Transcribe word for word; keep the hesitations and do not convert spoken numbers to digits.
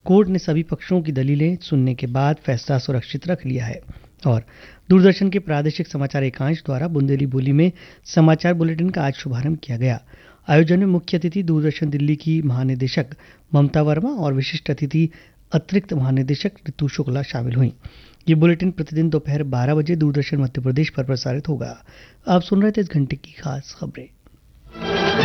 Court ने सभी पक्षों की दलीलें सुनने के बाद फैसला सुरक्षित रख लिया है और दूरदर्शन के प्रादेशिक समाचार एकांश द्वारा बुंदेली बोली में समाचार बुलेटिन का आज शुभारंभ किया गया। आयोजन में मुख्य अतिथि दूरदर्शन दिल्ली की महानिदेशक ममता वर्मा और विशिष्ट अतिथि अतिरिक्त महानिदेशक ऋतु शुक्ला शामिल हुई। ये बुलेटिन प्रतिदिन दोपहर बारह बजे दूरदर्शन मध्य प्रदेश पर प्रसारित होगा। आप सुन रहे थे इस घंटे की खास खबरें।